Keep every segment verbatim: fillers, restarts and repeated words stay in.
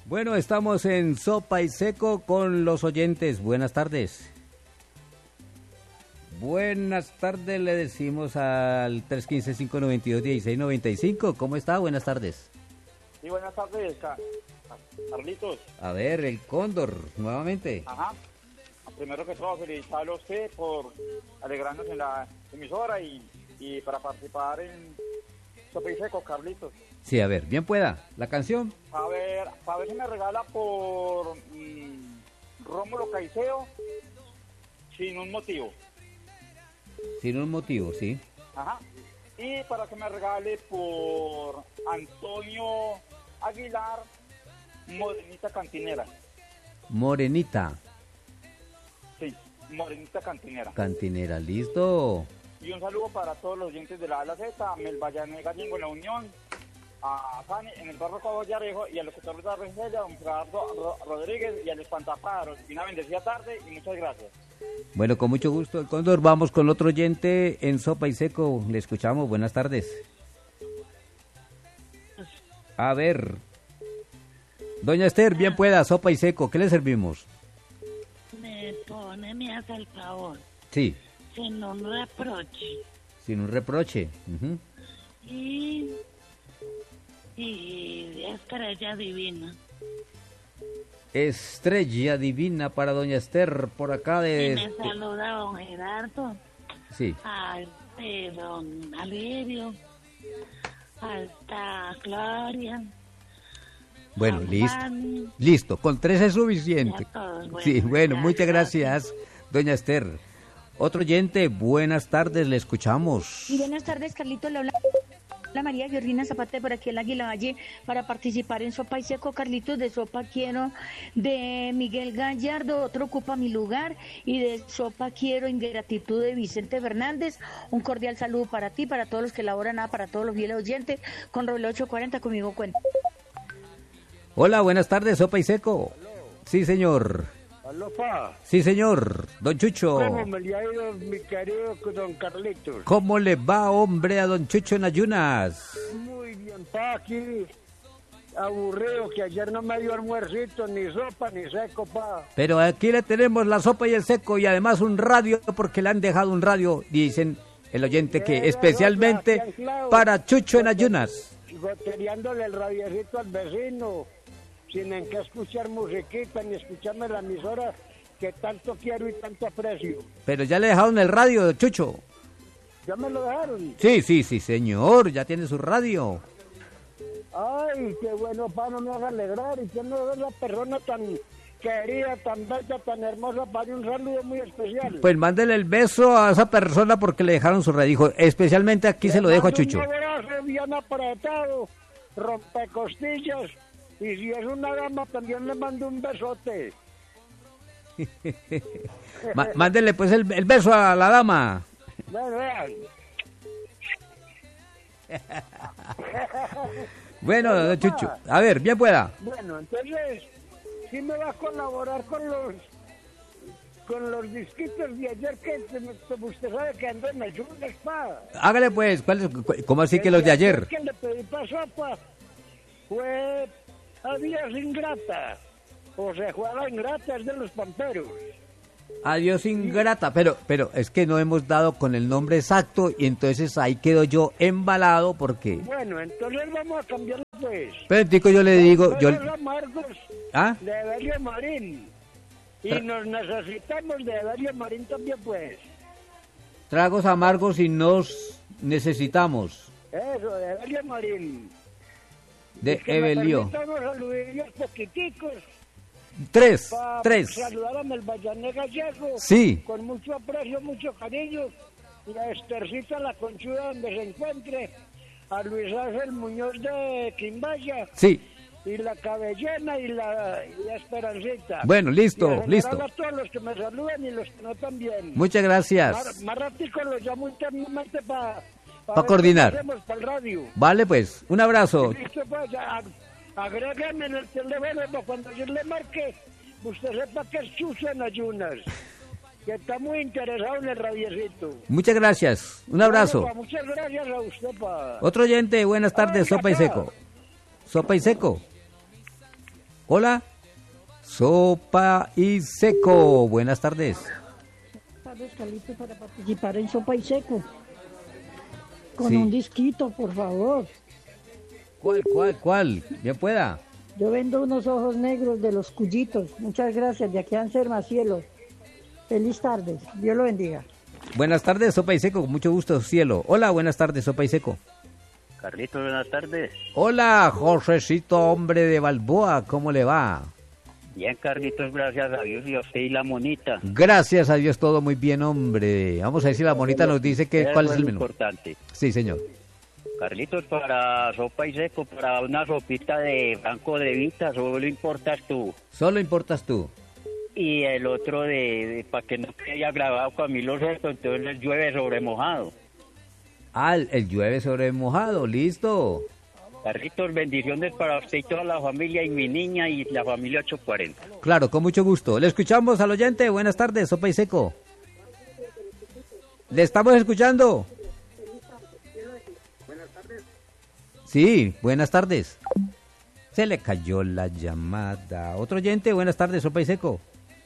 Bueno, estamos en Sopa y Seco con los oyentes. Buenas tardes. Buenas tardes, le decimos al tres uno cinco, cinco nueve dos, uno seis nueve cinco. ¿Cómo está? Buenas tardes. Sí, buenas tardes, Carlitos. A ver, el Cóndor, nuevamente. Ajá. Primero que todo, felicitarlo a usted por alegrarnos en la emisora y, y para participar en Sopa y Seco, Carlitos. Sí, a ver, bien pueda. ¿La canción? A ver, a ver si me regala por mmm, Rómulo Caicedo, Sin un motivo. Sin un motivo, sí. Ajá. Y para que me regale por Antonio Aguilar, Morenita Cantinera. Morenita. Sí, Morenita Cantinera. Cantinera, ¿listo? Y un saludo para todos los oyentes de la A a la Z, a Mel Vallané Gallego en la Unión, a Fanny en el barrio Caballarejo y al locutor de la Regelia, don Gerardo Rodríguez y al espantapájaros. Y una bendecida tarde y muchas gracias. Bueno, con mucho gusto, el Cóndor. Vamos con otro oyente en Sopa y Seco. Le escuchamos. Buenas tardes. A ver. Doña Esther, bien pueda, Sopa y Seco. ¿Qué le servimos? Me pone, me hace el favor. Sí. Sin un reproche. Sin un reproche. Uh-huh. Y... Y Estrella Divina. Estrella Divina para Doña Esther, por acá de... Y me saluda don Gerardo. Sí. A eh, don Alirio. Hasta Gloria. Bueno, Juan listo. Juan. Listo, con tres es suficiente. Todos, bueno, Sí, bueno, ya, muchas gracias, gracias, Doña Esther. Otro oyente, buenas tardes, le escuchamos. Y buenas tardes, Carlito, le habla la María Georgina Zapata por aquí en Águila Valle para participar en Sopa y Seco. Carlitos, de Sopa quiero de Miguel Gallardo, otro ocupa mi lugar, y de Sopa quiero Ingratitud de Vicente Fernández. Un cordial saludo para ti, para todos los que laboran, nada, para todos los fieles oyentes. Con Roble ocho cuarenta, conmigo cuenta. Hola, buenas tardes, Sopa y Seco. Sí, señor. ¿Aló, pa? Sí, señor. Don Chucho. ¿Cómo me le ha ido, mi querido don Carlitos? ¿Cómo le va, hombre, a Don Chucho en ayunas? Muy bien, pa, aquí aburrido, que ayer no me dio almuercito, ni sopa, ni seco, pa. Pero aquí le tenemos la sopa y el seco y además un radio, porque le han dejado un radio, dicen el oyente, que especialmente para Chucho en ayunas. Gotereándole el radiecito al vecino, sin en qué escuchar musiquita, ni escucharme la emisora que tanto quiero y tanto aprecio. Pero ya le dejaron el radio, Chucho. ¿Ya me lo dejaron? Sí, sí, sí, señor, ya tiene su radio. Ay, qué bueno, pa, no me haga alegrar. Y que no es la persona tan querida, tan bella, tan hermosa, para un saludo muy especial. Pues mándele el beso a esa persona porque le dejaron su radio. Dijo, especialmente aquí le se lo dejo a mando Chucho. Un abrazo bien apretado, rompecostillas. Y si es una dama, también le mando un besote. Ma- mándele pues el, el beso a la dama. Vean, vean. Bueno, don Chucho, a ver, bien pueda. Bueno, entonces, sí me va a colaborar con los con los disquitos de ayer, que usted sabe que ando en ayunas, pa. Hágale pues, ¿cuál es- cu- ¿cómo así que los de ayer? que le pedí pa' sopa fue Adiós Ingrata, o sea, fue a la Ingrata, es de los Pamperos. Adiós ingrata, pero pero es que no hemos dado con el nombre exacto y entonces ahí quedo yo embalado porque... Bueno, entonces vamos a cambiarlo pues. Pero tico, yo le digo, yo... Los amargos ¿Ah? de Evelio Marín. Y Tra- nos necesitamos de Evelio Marín también pues. Tragos amargos y nos necesitamos Eso, de Evelio Marín. de Y que Evelio. me permitan unos saludillos poquiticos. Tres, Para tres. saludar a Melvallané Gallego. Sí. Con mucho aprecio, mucho cariño. Y a Estercita La Conchuda, donde se encuentre. A Luis Ángel Muñoz de Quimbaya. Sí. Y la Cabellena y la, y la Esperancita. Bueno, listo, Y en general listo. a todos los que me saludan y los que no también. Muchas Más, gracias. más ratico los llamo internamente para Pa coordinar. Para el radio. Vale, pues, un abrazo. Listo, pues, a- agrégame en el teléfono para cuando yo le marque, usted sepa que es Chucho en ayunas, que está muy interesado en el radiecito. Muchas gracias. Un abrazo. Bueno, pa, muchas gracias a usted, pa. Otro oyente, buenas tardes, Oiga, Sopa y pa. Seco. Sopa y Seco. Hola. Sopa y Seco, buenas tardes. Buenas tardes, Carlitos, para participar en Sopa y Seco. Con Sí. un disquito, por favor. ¿Cuál, cuál, cuál? Bien pueda. Yo vendo unos ojos negros de los Cuyitos. Muchas gracias, de aquí a Anserma, cielo. Feliz tarde, Dios lo bendiga. Buenas tardes, Sopa y Seco, con mucho gusto, cielo. Hola, buenas tardes, Sopa y Seco. Carlitos, buenas tardes. Hola, Josecito, hombre de Balboa, ¿cómo le va? Bien, Carlitos, gracias a Dios y a usted y la monita. Gracias a Dios, todo muy bien, hombre. Vamos a ver si la monita nos dice que, Eso cuál es el menú. importante. Sí, señor. Carlitos, para sopa y seco, para una sopita de Franco de Vita, solo importas tú. Solo importas tú. Y el otro de, de para que no quede grabado Camilo Sesto, entonces llueve sobre mojado. Ah, el, el llueve sobre mojado, listo. Carlitos, bendiciones para usted y toda la familia y mi niña y la familia ocho cuarenta. Claro, con mucho gusto. Le escuchamos al oyente. Buenas tardes, Sopa y Seco. ¿Le estamos escuchando? Sí, buenas tardes. Se le cayó la llamada. Otro oyente, buenas tardes, Sopa y Seco.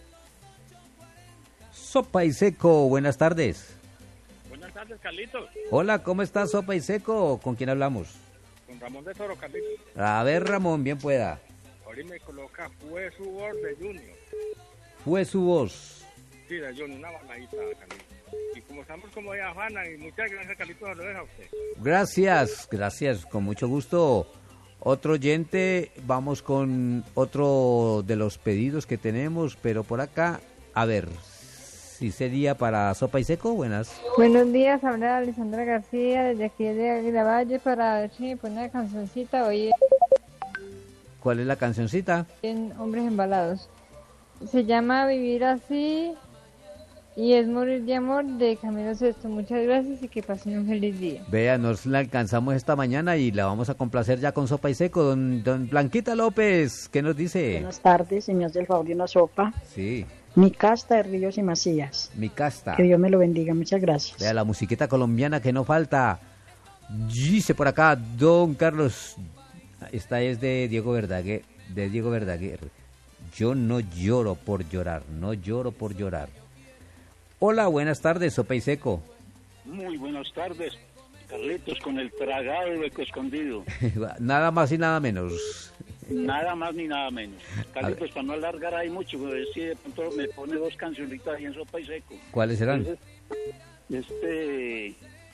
Sopa y Seco, buenas tardes. Buenas tardes, Carlitos. Hola, ¿cómo estás, Sopa y Seco? ¿Con quién hablamos? Con Ramón de Toro, Carlitos. A ver, Ramón, bien pueda. Ahorita me coloca Fue su voz de Junior. Fue su voz. Sí, de Junior, una baladita, Carlitos. Y como estamos como de afana, y muchas gracias, Carlitos, lo deja usted. Gracias, gracias, con mucho gusto. Otro oyente, vamos con otro de los pedidos que tenemos, pero por acá, a ver, si sería para Sopa y Seco, buenas. Buenos días, habla Alessandra García desde aquí de Águila Valle para ver si me pone una cancioncita hoy ¿Cuál es la cancioncita? en Hombres Embalados. Se llama Vivir Así y es Morir de Amor de Camilo Sesto. Muchas gracias y que pasen un feliz día. Vea, nos la alcanzamos esta mañana y la vamos a complacer ya con Sopa y Seco. Don, don Blanquita López, ¿qué nos dice? Buenas tardes, señor del favor de una sopa. Sí, Mi casta de Ríos y Macías. mi casta. Que Dios me lo bendiga, muchas gracias. Vea, la musiquita colombiana que no falta. Dice por acá, don Carlos. Esta es de Diego Verdaguer. De Diego Verdaguer. Yo no lloro por llorar, no lloro por llorar. Hola, buenas tardes, Sopa y Seco. Muy buenas tardes, Carlitos, con el tragado de Eco Escondido. Nada más y nada menos. Nada más ni nada menos. Carlitos, para no alargar ahí mucho, a ver si de pronto me pone dos cancioncitas ahí en Sopa y Seco. ¿Cuáles serán? Entonces, este,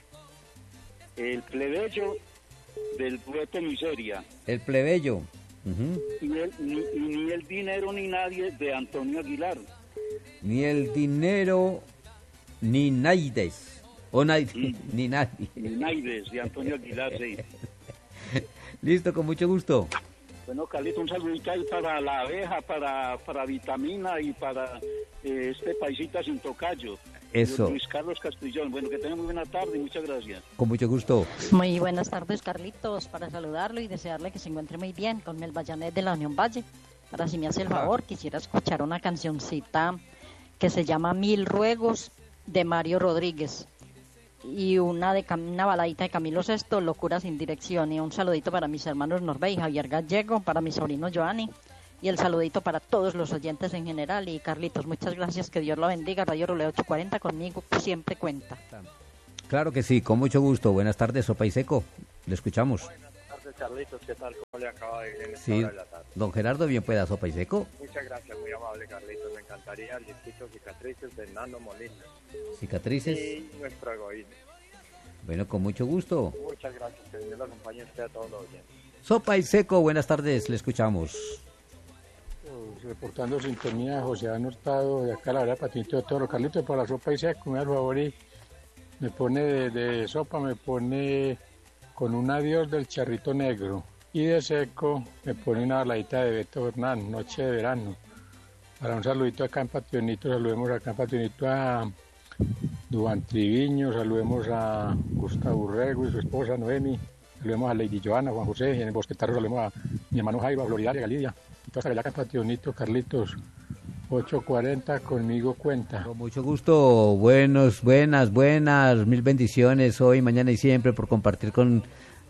el plebeyo del poeta Miseria. El plebeyo. Uh-huh. Y, el, ni, y ni el dinero ni nadie de Antonio Aguilar. Ni el dinero, ni naides. O nadie, Mm. ni nadie. Ni Naides de Antonio Aguilar, sí. Listo, con mucho gusto. Bueno, Carlito, un saludito ahí para la abeja, para, para Vitamina y para eh, este paisita sin tocayo. Eso. Luis Carlos Castrillón. Bueno, que tenga muy buena tarde y muchas gracias. Con mucho gusto. Muy buenas tardes, Carlitos, para saludarlo y desearle que se encuentre muy bien con el Bayanet de la Unión Valle. Para si me hace el favor, quisiera escuchar una cancioncita que se llama Mil Ruegos de Mario Rodríguez y una de Cam- una baladita de Camilo Sesto, Locura sin dirección, y un saludito para mis hermanos Norbe y Javier Gallego, para mi sobrino Joanny, y el saludito para todos los oyentes en general. Y Carlitos, muchas gracias, que Dios lo bendiga. Radio Ruleo ocho cuarenta, conmigo siempre cuenta. Claro que sí, con mucho gusto. Buenas tardes, Sopa y Seco. Le escuchamos. Buenas tardes, Carlitos. ¿Qué tal? ¿Cómo le acaba de ir en esta Sí, hora de la tarde? don Gerardo, bien pueda, Sopa y Seco. Muchas gracias, muy amable, Carlitos. Me encantaría el disquito Cicatrices de Nando Molina. Cicatrices. Y nuestro egoísmo. Bueno, con mucho gusto. Muchas gracias, que Dios lo acompañe a usted a todos los oyentes. Sopa y Seco, buenas tardes, le escuchamos. Reportando sintonía, José Ana Hurtado, de acá la verdad, Patito de Toro. Carlitos, para la sopa y seco, me da el favor y me pone de, de sopa, me pone con un adiós del charrito negro. Y de seco, me pone una baladita de Beto Hernán, Noche de Verano. Para un saludito acá en Pationito, saludemos acá en Pationito a Duan Triviño, saludemos a Gustavo Urrego y su esposa Noemi, saludemos a Lady Joana, Juan José, y en el Bosquetarro saludemos a mi hermano Jairo, a Floridaria, Galidia. Entonces, acá en Pationito, Carlitos, ocho cuarenta, conmigo cuenta. Con mucho gusto, buenos, buenas, buenas, mil bendiciones hoy, mañana y siempre por compartir con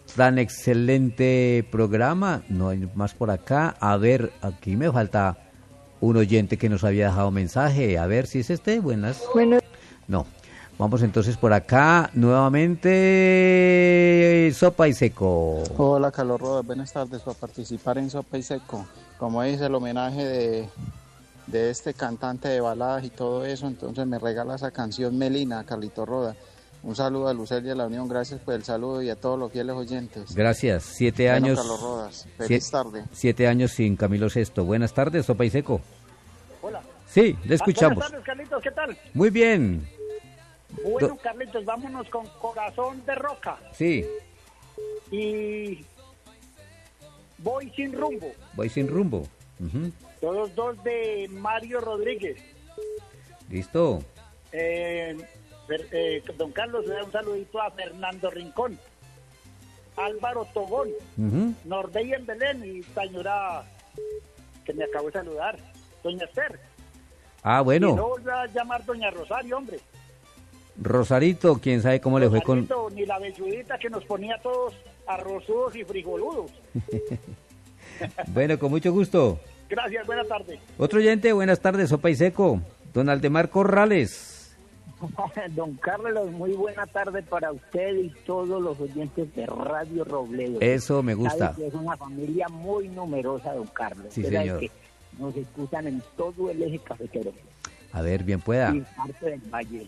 tan excelente programa. No hay más por acá. A ver, aquí me falta un oyente que nos había dejado mensaje. A ver si es este. Buenas. Bueno. No. Vamos entonces por acá. Nuevamente, Sopa y Seco. Hola, Carlos Rodas. Buenas tardes. Para participar en Sopa y Seco. Como es el homenaje de, de este cantante de baladas y todo eso, entonces me regala esa canción Melina, Carlito Roda. Un saludo a Lucelia de la Unión, gracias por el saludo y a todos los fieles oyentes. Gracias, siete bueno, años. Carlos Rodas, feliz siete, tarde. Siete años sin Camilo Sesto. Buenas tardes, Sopa y Seco. Hola. Sí, le escuchamos. Buenas tardes, Carlitos, ¿qué tal? Muy bien. Bueno, Do- Carlitos, vámonos con Corazón de Roca. Sí, Y Voy sin rumbo. voy sin rumbo. Ujú. Todos dos de Mario Rodríguez. Listo. Eh, Fer- eh, don Carlos, le da un saludito a Fernando Rincón, Álvaro Togón, Ujú. Nordey en Belén y señora que me acabo de saludar, doña Esther. Ah, Y bueno. no voy a llamar doña Rosario, hombre. Rosarito, quién sabe cómo le fue con... Rosarito, ni la belludita que nos ponía a todos arrozudos y frijoludos. Bueno, con mucho gusto. Gracias, buena tarde. Otro oyente, buenas tardes, Sopa y Seco. Don Aldemar Corrales. Don Carlos, muy buena tarde para usted y todos los oyentes de Radio Robledo. Eso me gusta. Sabe que es una familia muy numerosa, don Carlos. Sí, Usted sabe señor. que nos escuchan en todo el eje cafetero. A ver, bien pueda. Y parte del valle.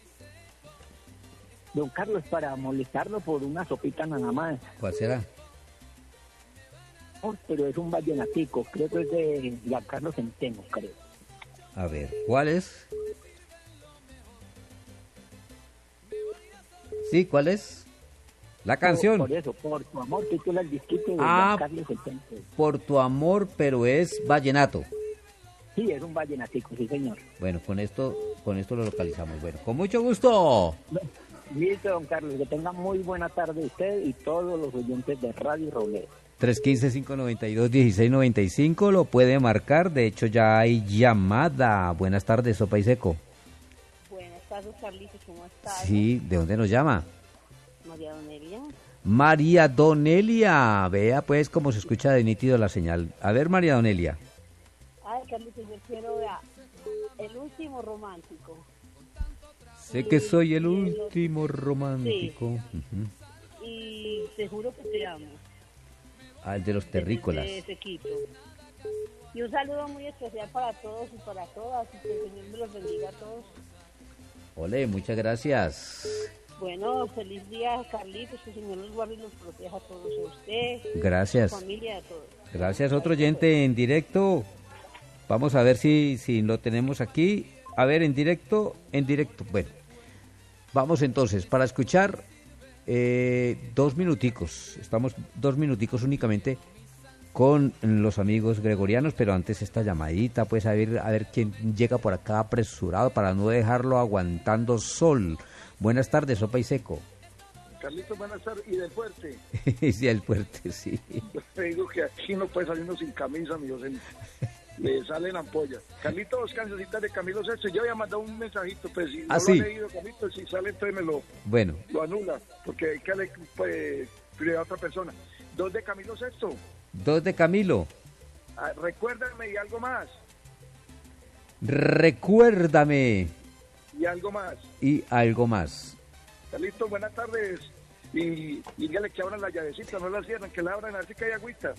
Don Carlos, para molestarlo por una sopita nada más. ¿Cuál será? Oh, pero es un vallenatico, creo que es de Juan Carlos Centeno, creo. A ver, ¿cuál es? Sí, ¿cuál es? La canción. Por, por eso, por tu amor, titula el disquito de Ah, Juan Carlos Centeno. Por tu amor, pero es vallenato. Sí, es un vallenatico, sí señor. Bueno, con esto, con esto lo localizamos. Bueno, con mucho gusto. Listo, don Carlos, que tenga muy buena tarde usted y todos los oyentes de Radio Robledo. tres uno cinco, cinco nueve dos, uno seis nueve cinco, lo puede marcar. De hecho, ya hay llamada. Buenas tardes, Sopa y Seco. Buenas tardes, Carlitos, ¿cómo estás? Sí, ¿de dónde nos llama? María Donelia. María Donelia. Vea pues cómo se escucha de nítido la señal. A ver, María Donelia. Ay, Carlitos, yo quiero ver El último romántico. Sé que soy el último romántico. Sí. Ujú. Y te juro que te amo. Ah, el de los terrícolas. De ese Quito. Y un saludo muy especial para todos y para todas. Y que el Señor me los bendiga a todos. Ole, muchas gracias. Bueno, feliz día, Carlitos. Que el Señor los guarde y los proteja a todos. A usted, Gracias. a su familia, a todos. Gracias, otro oyente en directo. Vamos a ver si, si lo tenemos aquí. A ver, en directo, en directo. Bueno, vamos entonces, para escuchar eh, dos minuticos. Estamos dos minuticos únicamente con los amigos gregorianos, pero antes esta llamadita, pues a ver, a ver quién llega por acá apresurado para no dejarlo aguantando sol. Buenas tardes, Sopa y Seco. Carlitos, buenas tardes. ¿Y del fuerte? Sí, el fuerte, sí. Te digo que aquí no puede salir uno sin camisa, mi José. Le salen ampollas. Carlitos, cancioncitas de Camilo Sesto. Yo había mandado un mensajito, pues si ¿Ah, no sí? lo he leído, Carlitos, si sale, entonces me lo, Bueno, lo anula, porque hay que darle pues, prioridad a otra persona. Dos de Camilo Sesto. dos de Camilo. Ah, recuérdame y algo más. Recuérdame Y algo más. y algo más. Carlitos, buenas tardes. Y, y dígale que abran la llavecita, no la cierran, que la abran, así que hay agüita.